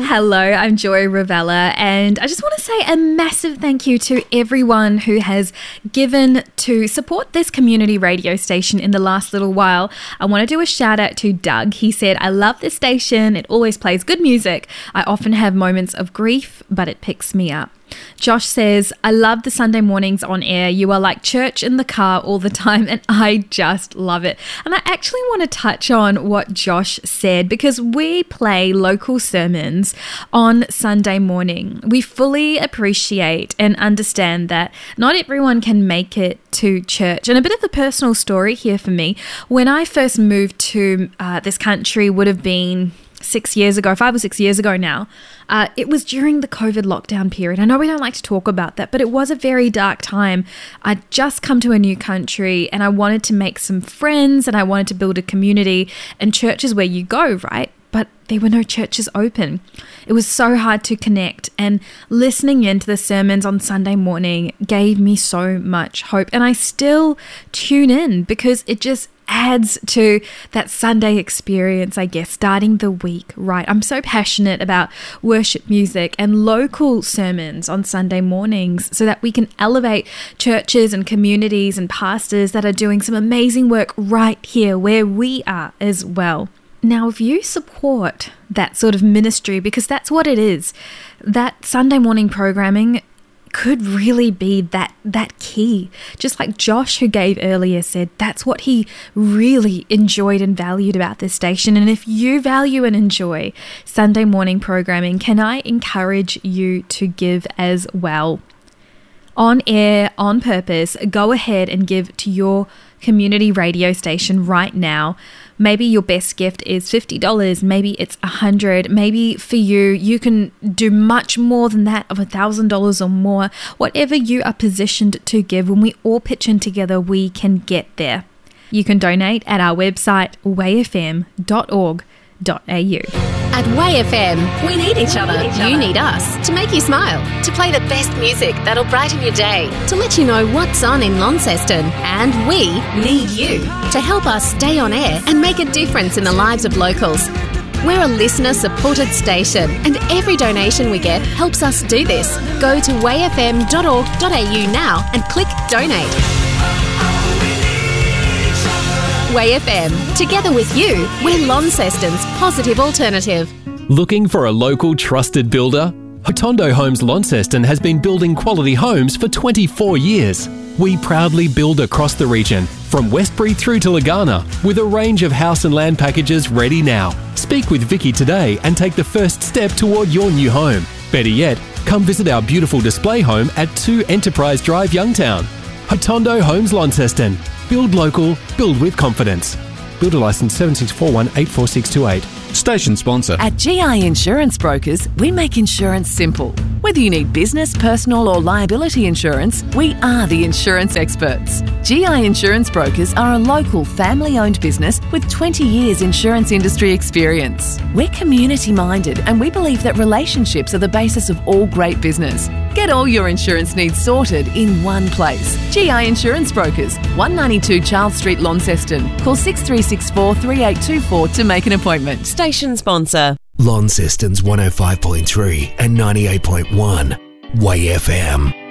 Hello, I'm Joy Ravella, and I just want to say a massive thank you to everyone who has given to support this community radio station in the last little while. I want to do a shout out to Doug. He said, I love this station. It always plays good music. I often have moments of grief, but it picks me up. Josh says, I love the Sunday mornings on air. You are like church in the car all the time, and I just love it. And I actually want to touch on what Josh said, because we play local sermons on Sunday morning. We fully appreciate and understand that not everyone can make it to church. And a bit of a personal story here for me. When I first moved to this country, would have been 6 years ago, 5 or 6 years ago now. It was during the COVID lockdown period. I know we don't like to talk about that, but it was a very dark time. I'd just come to a new country and I wanted to make some friends and I wanted to build a community, and church is where you go, right? But there were no churches open. It was so hard to connect, and listening into the sermons on Sunday morning gave me so much hope. And I still tune in because it just adds to that Sunday experience, I guess, starting the week right. I'm so passionate about worship music and local sermons on Sunday mornings so that we can elevate churches and communities and pastors that are doing some amazing work right here where we are as well. Now, if you support that sort of ministry, because that's what it is, that Sunday morning programming could really be that key. Just like Josh, who gave earlier, said that's what he really enjoyed and valued about this station. And if you value and enjoy Sunday morning programming, can I encourage you to give as well? On air, on purpose, go ahead and give to your community radio station right now. Maybe your best gift is $50, maybe it's $100, maybe for you can do much more than that, of $1,000 or more. Whatever you are positioned to give, when we all pitch in together, we can get there. You can donate at our website, wayfm.org.au. At Way FM, we need each other. You need us to make you smile, to play the best music that'll brighten your day, to let you know what's on in Launceston. And we need you to help us stay on air and make a difference in the lives of locals. We're a listener-supported station, and every donation we get helps us do this. Go to wayfm.org.au now and click Donate. Way FM. Together with you, we're Launceston's positive alternative. Looking for a local trusted builder? Hotondo Homes Launceston has been building quality homes for 24 years. We proudly build across the region, from Westbury through to Lagana, with a range of house and land packages ready now. Speak with Vicky today and take the first step toward your new home. Better yet, come visit our beautiful display home at 2 Enterprise Drive, Youngtown. Hotondo Homes Launceston. Build local, build with confidence. Builder licence 7641844628. Station sponsor. At GI Insurance Brokers, we make insurance simple. Whether you need business, personal or liability insurance, we are the insurance experts. GI Insurance Brokers are a local family-owned business with 20 years insurance industry experience. We're community-minded and we believe that relationships are the basis of all great business. Get all your insurance needs sorted in one place. GI Insurance Brokers, 192 Charles Street, Launceston. Call 6364 3824 to make an appointment. Station sponsor. Launceston's 105.3 and 98.1. Way FM.